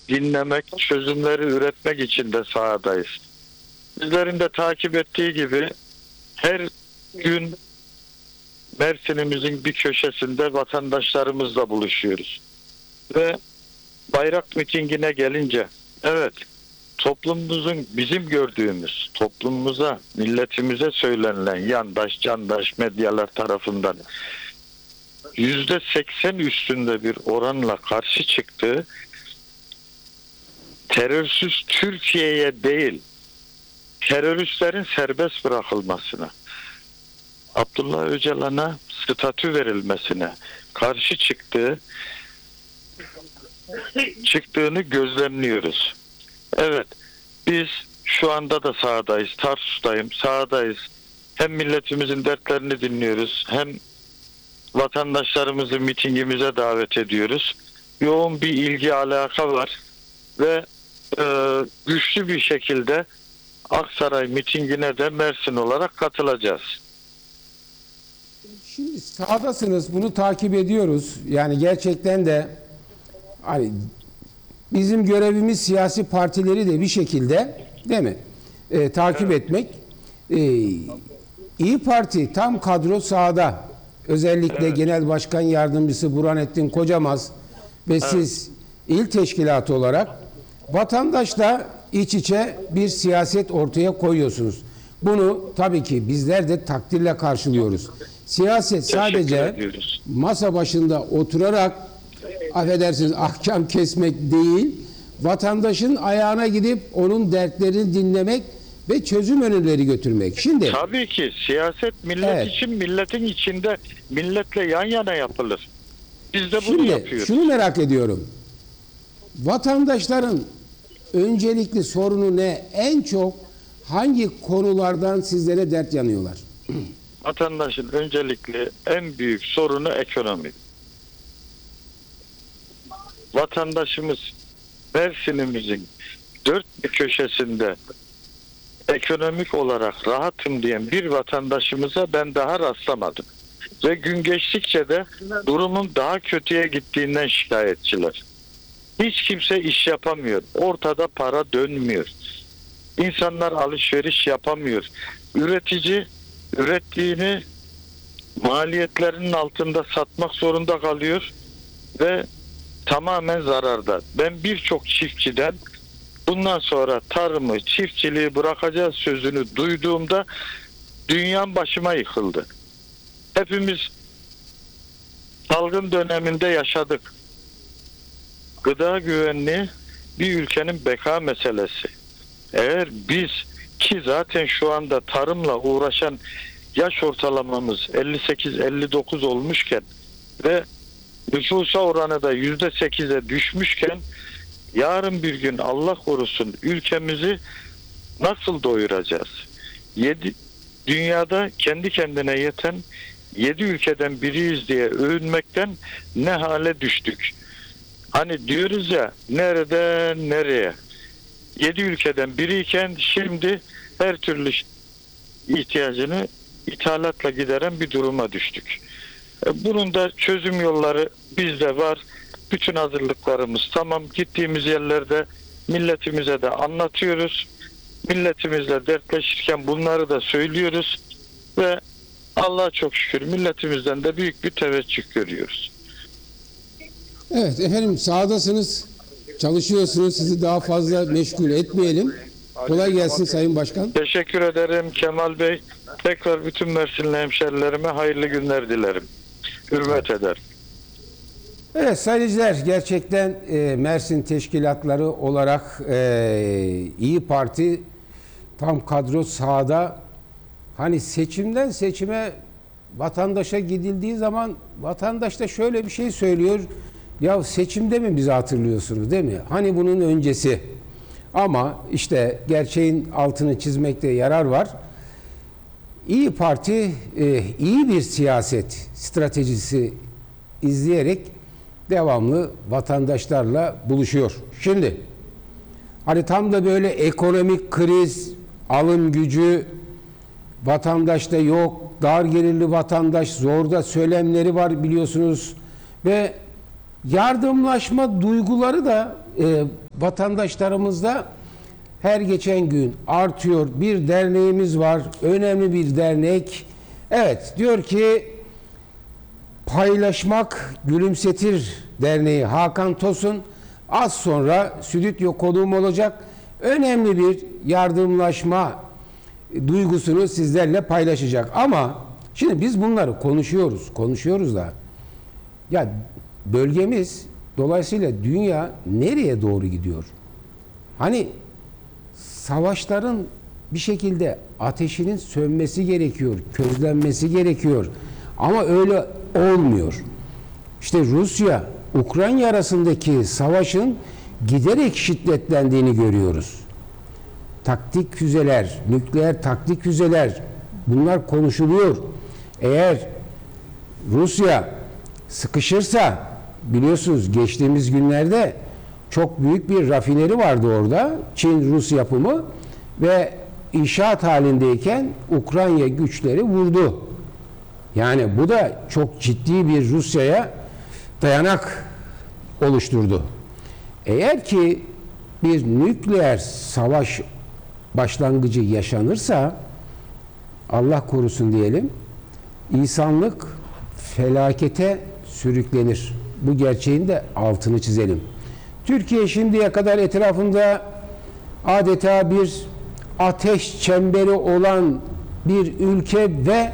dinlemek, çözümleri üretmek için de sahadayız. Bizlerin de takip ettiği gibi her gün Mersin'imizin bir köşesinde vatandaşlarımızla buluşuyoruz. Ve bayrak mitingine gelince, evet, toplumumuzun, bizim gördüğümüz toplumumuza, milletimize söylenilen yandaş, candaş medyalar tarafından %80 üstünde bir oranla karşı çıktığı terörsüz Türkiye'ye değil, teröristlerin serbest bırakılmasına, Abdullah Öcalan'a statü verilmesine karşı çıktığını gözlemliyoruz. Evet, biz şu anda da sahadayız, Tarsus'tayım, sahadayız. Hem milletimizin dertlerini dinliyoruz, hem vatandaşlarımızı mitingimize davet ediyoruz. Yoğun bir ilgi alaka var ve güçlü bir şekilde Aksaray mitingine de Mersin olarak katılacağız. Şimdi sahadasınız, bunu takip ediyoruz. Yani gerçekten de hani bizim görevimiz siyasi partileri de bir şekilde, değil mi? Takip etmek. İyi Parti tam kadro sahada. Özellikle Genel Başkan Yardımcısı Burhanettin Kocamaz ve siz il teşkilatı olarak vatandaşla iç içe bir siyaset ortaya koyuyorsunuz. Bunu tabii ki bizler de takdirle karşılıyoruz. Siyaset sadece masa başında oturarak, affedersiniz, ahkam kesmek değil, vatandaşın ayağına gidip onun dertlerini dinlemek ve çözüm önerileri götürmek. Şimdi tabii ki siyaset millet için, milletin içinde, milletle yan yana yapılır. Biz de bunu yapıyoruz. Şunu merak ediyorum. Vatandaşların öncelikli sorunu ne? En çok hangi konulardan sizlere dert yanıyorlar? Vatandaşın öncelikli en büyük sorunu ekonomi. Vatandaşımız Mersin'imizin dört bir köşesinde ekonomik olarak rahatım diyen bir vatandaşımıza ben daha rastlamadım. Ve gün geçtikçe de durumun daha kötüye gittiğinden şikayetçiler. Hiç kimse iş yapamıyor. Ortada para dönmüyor. İnsanlar alışveriş yapamıyor. Üretici ürettiğini maliyetlerinin altında satmak zorunda kalıyor ve tamamen zararda. Ben birçok çiftçiden bundan sonra tarımı, çiftçiliği bırakacağız sözünü duyduğumda dünyam başıma yıkıldı. Hepimiz salgın döneminde yaşadık. Gıda güvenliği bir ülkenin beka meselesi. Eğer biz, ki zaten şu anda tarımla uğraşan yaş ortalamamız 58-59 olmuşken ve nüfusa oranı da %8'e düşmüşken, yarın bir gün Allah korusun ülkemizi nasıl doyuracağız? Dünyada kendi kendine yeten 7 ülkeden biriyiz diye övünmekten ne hale düştük? Hani diyoruz ya, nereden nereye? 7 ülkeden biriyken şimdi her türlü ihtiyacını ithalatla gideren bir duruma düştük. Bunun da çözüm yolları bizde var. Bütün hazırlıklarımız tamam. Gittiğimiz yerlerde milletimize de anlatıyoruz. Milletimizle dertleşirken bunları da söylüyoruz ve Allah'a çok şükür milletimizden de büyük bir teveccüh görüyoruz. Evet efendim, sahadasınız, çalışıyorsunuz. Sizi daha fazla meşgul etmeyelim. Kolay gelsin Sayın Başkan. Teşekkür ederim Kemal Bey. Tekrar bütün Mersinli hemşerilerime hayırlı günler dilerim. Hürmet ederim. Evet sayın gerçekten Mersin teşkilatları olarak İyi Parti tam kadro sahada. Hani seçimden seçime vatandaşa gidildiği zaman vatandaş da şöyle bir şey söylüyor. Ya seçimde mi bizi hatırlıyorsunuz, değil mi? Hani bunun öncesi. Ama işte gerçeğin altını çizmekte yarar var. İyi Parti iyi bir siyaset stratejisi izleyerek devamlı vatandaşlarla buluşuyor. Şimdi hani tam da böyle ekonomik kriz, alım gücü vatandaşta yok, dar gelirli vatandaş zorda söylemleri var biliyorsunuz ve yardımlaşma duyguları da vatandaşlarımızda her geçen gün artıyor. Bir derneğimiz var, önemli bir dernek. Evet, diyor ki Paylaşmak Gülümsetir Derneği Hakan Tosun az sonra stüdyo konuğum olacak. Önemli bir yardımlaşma duygusunu sizlerle paylaşacak. Ama şimdi biz bunları konuşuyoruz da ya bölgemiz dolayısıyla dünya nereye doğru gidiyor? Hani savaşların bir şekilde ateşinin sönmesi gerekiyor, közlenmesi gerekiyor. Ama öyle olmuyor. İşte Rusya, Ukrayna arasındaki savaşın giderek şiddetlendiğini görüyoruz. Taktik füzeler, nükleer taktik füzeler bunlar konuşuluyor. Eğer Rusya sıkışırsa biliyorsunuz geçtiğimiz günlerde çok büyük bir rafineri vardı orada. Çin-Rus yapımı ve inşaat halindeyken Ukrayna güçleri vurdu. Yani bu da çok ciddi bir Rusya'ya dayanak oluşturdu. Eğer ki bir nükleer savaş başlangıcı yaşanırsa Allah korusun diyelim insanlık felakete sürüklenir. Bu gerçeğin de altını çizelim. Türkiye şimdiye kadar etrafında adeta bir ateş çemberi olan bir ülke ve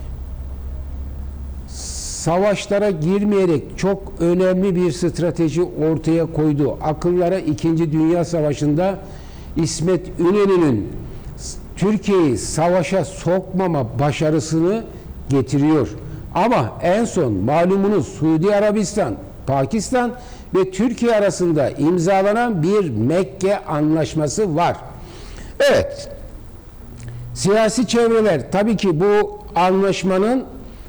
savaşlara girmeyerek çok önemli bir strateji ortaya koydu. Akıllara 2. Dünya Savaşı'nda İsmet İnönü'nün Türkiye'yi savaşa sokmama başarısını getiriyor. Ama en son malumunuz Suudi Arabistan, Pakistan ve Türkiye arasında imzalanan bir Mekke Anlaşması var. Evet, siyasi çevreler tabii ki bu anlaşmanın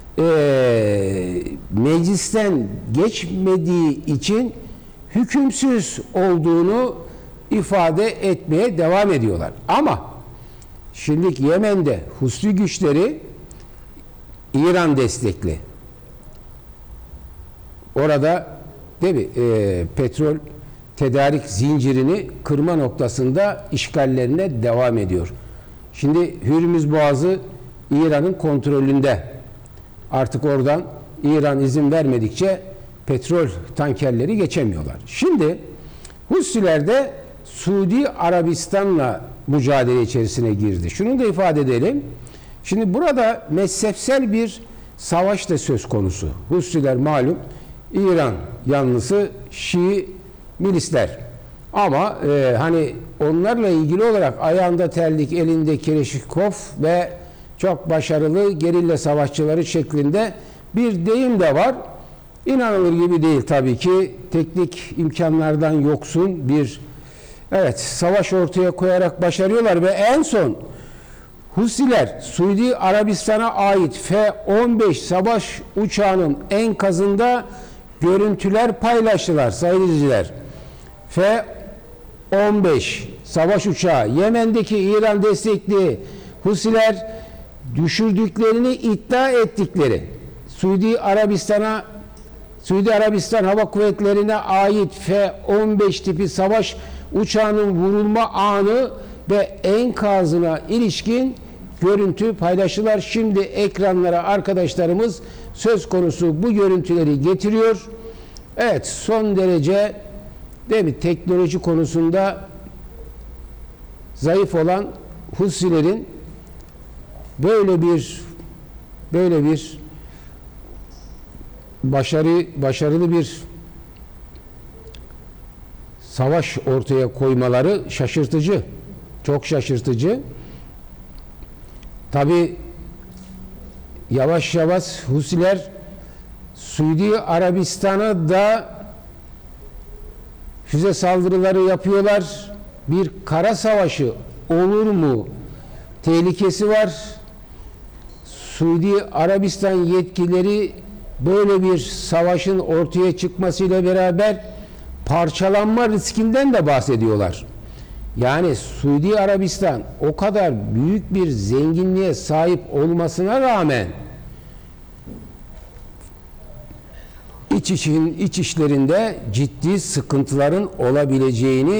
meclisten geçmediği için hükümsüz olduğunu ifade etmeye devam ediyorlar. Ama şimdi Yemen'de Hussi güçleri İran destekli. Orada değil mi? Petrol tedarik zincirini kırma noktasında işgallerine devam ediyor. Şimdi Hürmüz Boğazı İran'ın kontrolünde. Artık oradan İran izin vermedikçe petrol tankerleri geçemiyorlar. Şimdi Husiler de Suudi Arabistan'la mücadele içerisine girdi. Şunu da ifade edelim. Şimdi burada mezhepsel bir savaş da söz konusu. Husiler malum İran yanlısı Şii milisler. Ama hani onlarla ilgili olarak ayağında terlik, elinde Kireçkov ve çok başarılı gerilla savaşçıları şeklinde bir deyim de var. İnanılır gibi değil tabii ki. Teknik imkanlardan yoksun bir savaş ortaya koyarak başarıyorlar ve en son Husiler Suudi Arabistan'a ait F-15 savaş uçağının enkazında görüntüler paylaştılar sayın izleyiciler. F-15 savaş uçağı Yemen'deki İran destekli Husiler düşürdüklerini iddia ettikleri Suudi Arabistan Hava Kuvvetleri'ne ait F-15 tipi savaş uçağının vurulma anı ve enkazına ilişkin görüntü paylaştılar. Şimdi ekranlara arkadaşlarımız söz konusu bu görüntüleri getiriyor. Evet, son derece değil mi, teknoloji konusunda zayıf olan Husilerin böyle bir başarılı bir savaş ortaya koymaları şaşırtıcı. Çok şaşırtıcı. Tabi yavaş yavaş Husiler Suudi Arabistan'a da füze saldırıları yapıyorlar. Bir kara savaşı olur mu tehlikesi var. Suudi Arabistan yetkilileri böyle bir savaşın ortaya çıkmasıyla beraber parçalanma riskinden de bahsediyorlar. Yani Suudi Arabistan o kadar büyük bir zenginliğe sahip olmasına rağmen iç işlerinde ciddi sıkıntıların olabileceğini